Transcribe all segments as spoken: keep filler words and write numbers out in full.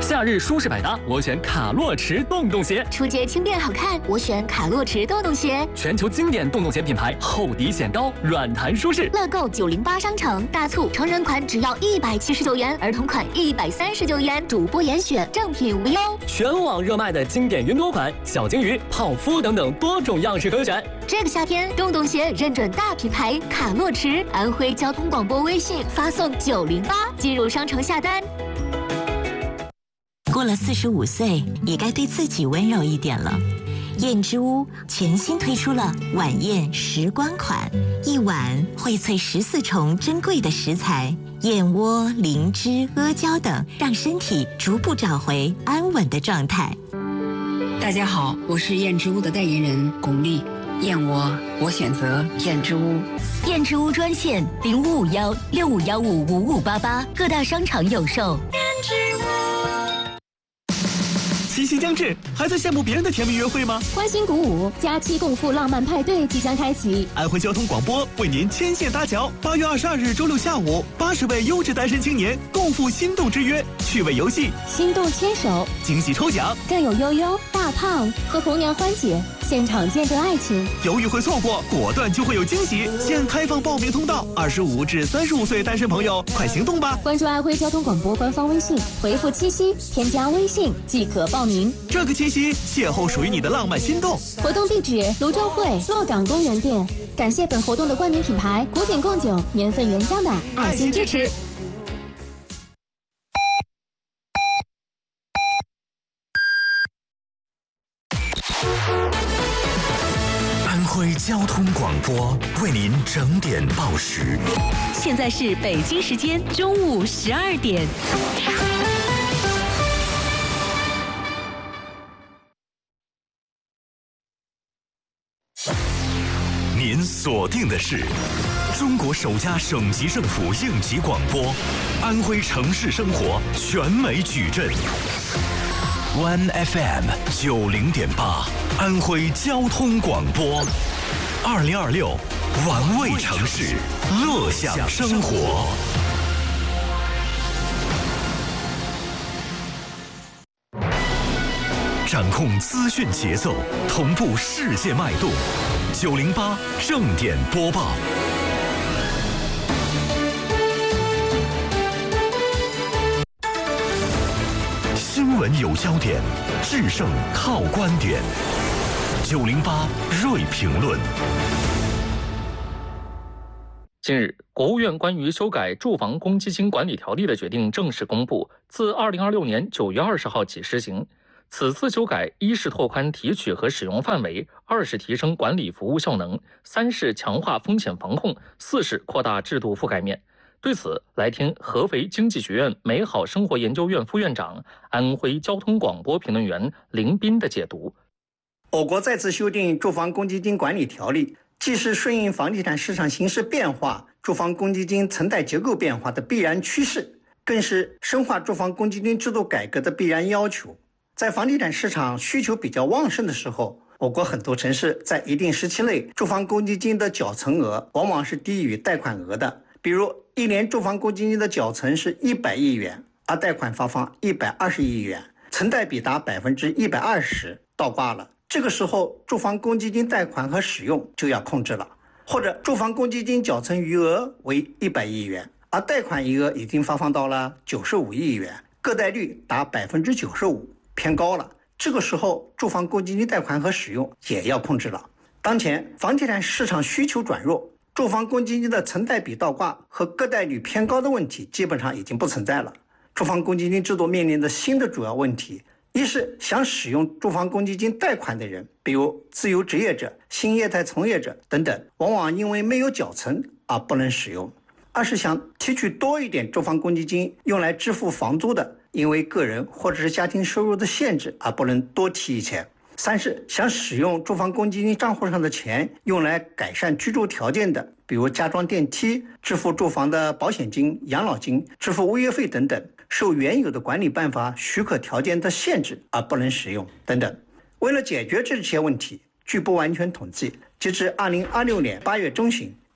夏日舒适百搭，我选卡洛驰洞洞鞋。 出街轻便好看，我选卡洛驰洞洞鞋。 全球经典洞洞鞋品牌，厚底显高，软弹舒适。 乐购九零八商城大促，成人款只要一百七十九元，儿童款一百三十九元，主播严选，正品无忧。 全网热卖的经典云朵款、小金鱼、泡芙等等多种样式可选。 这个夏天，洞洞鞋认准大品牌卡洛驰，安徽交通广播微信发送九零八进入商城下单。 过了四十五岁，也该对自己温柔一点了。燕之屋全新推出了晚宴时光款，一碗荟萃十四重珍贵的食材，燕窝、灵芝、阿胶等，让身体逐步找回安稳的状态。 大家好，我是燕之屋的代言人巩俐。燕窝，我选择燕之屋。 燕之屋专线零五五幺六五幺五五五八八，各大商场有售。燕之屋。 七夕将至，还在羡慕别人的甜蜜约会吗？ 欢欣鼓舞，假期共赴浪漫派对即将开启。 安徽交通广播为您牵线搭桥，八月二十二日周六下午，八十位优质单身青年共赴心动之约，趣味游戏， 心动牵手， 惊喜抽奖， 更有悠悠、大胖和红娘欢姐现场见证爱情。 犹豫会错过，果断就会有惊喜。现开放报名通道，二十五至三十五岁单身朋友快行动吧！ 关注安徽交通广播官方微信，回复七夕添加微信即可报名。 这个七夕，邂逅属于你的浪漫心动。 活动地址：泸州会洛港公园店。感谢本活动的冠名品牌古井贡酒年份原浆奶爱心支持。 安徽交通广播为您整点报时。 现在是北京时间中午十二点。 您锁定的是中国首家省级政府应急广播，安徽城市生活全美矩阵。One F M 九零点八，安徽交通广播。二零二六，玩味城市，乐享生活。掌控资讯节奏，同步世界脉动。九零八正点播报。新闻有焦点，制胜靠观点。九零八锐评论。 近日，国务院关于修改住房公积金管理条例的决定正式公布，自二零二六年九月二十号起施行。此次修改，一是拓宽提取和使用范围，二是提升管理服务效能，三是强化风险防控，四是扩大制度覆盖面。对此，来听合肥经济学院美好生活研究院副院长、安徽交通广播评论员林斌的解读。 我国再次修订住房公积金管理条例，既是顺应房地产市场形势变化、住房公积金存贷结构变化的必然趋势，更是深化住房公积金制度改革的必然要求。在房地产市场需求比较旺盛的时候，我国很多城市在一定时期内住房公积金的缴存额往往是低于贷款额的。比如一年住房公积金的缴存是一百亿元，而贷款发放一百二十亿元，存贷比达百分之一百二十，倒挂了。这个时候住房公积金贷款和使用就要控制了。或者住房公积金缴存余额为一百亿元，而贷款余额已经发放到了九十五亿元，个贷率达百分之九十五，偏高了。这个时候住房公积金贷款和使用也要控制了。当前房地产市场需求转弱，住房公积金的存贷比倒挂和个贷率偏高的问题基本上已经不存在了。住房公积金制度面临的新的主要问题，一是想使用住房公积金贷款的人，比如自由职业者、新业态从业者等等，往往因为没有缴存而不能使用。二是想提取多一点住房公积金用来支付房租的，因为个人或者是家庭收入的限制而不能多提一钱。三是想使用住房公积金账户上的钱用来改善居住条件的，比如加装电梯、支付住房的保险金、养老金、支付物业费等等，受原有的管理办法许可条件的限制而不能使用等等。为了解决这些问题，据不完全统计，截至二零二六年八月中旬，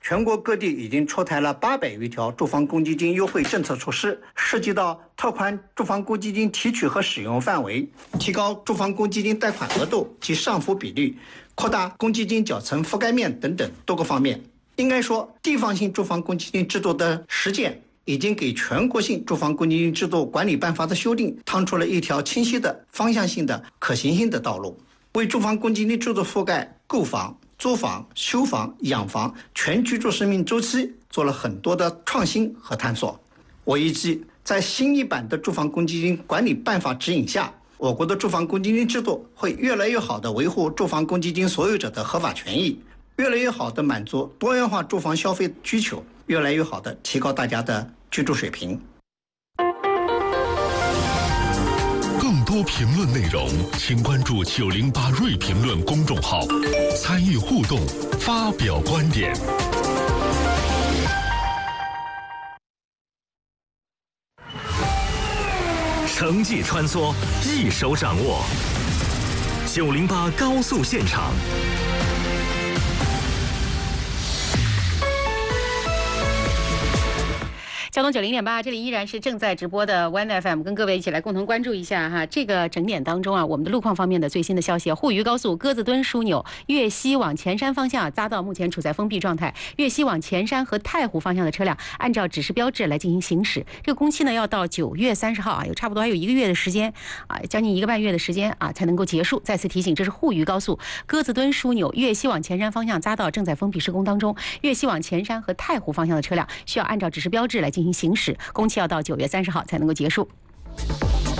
全国各地已经出台了八百余条住房公积金优惠政策措施，涉及到拓宽住房公积金提取和使用范围，提高住房公积金贷款额度及上浮比率，扩大公积金缴存覆盖面等等多个方面。应该说，地方性住房公积金制度的实践已经给全国性住房公积金制度管理办法的修订趟出了一条清晰的方向性的可行性的道路，为住房公积金制度覆盖购房、租房、修房、养房全居住生命周期做了很多的创新和探索。我预计，在新一版的住房公积金管理办法指引下，我国的住房公积金制度会越来越好地维护住房公积金所有者的合法权益，越来越好地满足多元化住房消费需求，越来越好地提高大家的居住水平。 更多评论内容，请关注九零八锐评论公众号，参与互动，发表观点。 城际穿梭，一手掌握。九零八高速现场。 交通九零点八，这里依然是正在直播的 One F M， 跟各位一起来共同关注一下哈。这个整点当中啊，我们的路况方面的最新的消息，沪渝高速鸽子墩枢纽粤西往前山方向匝道目前处在封闭状态，粤西往前山和太湖方向的车辆按照指示标志来进行行驶。这个工期呢要到九月三十号啊，有差不多还有一个月的时间啊，将近一个半月的时间啊才能够结束。再次提醒，这是沪渝高速鸽子墩枢纽粤西往前山方向匝道正在封闭施工当中，粤西往前山和太湖方向的车辆需要按照指示标志来进行行驶，工期要到九月三十号才能够结束。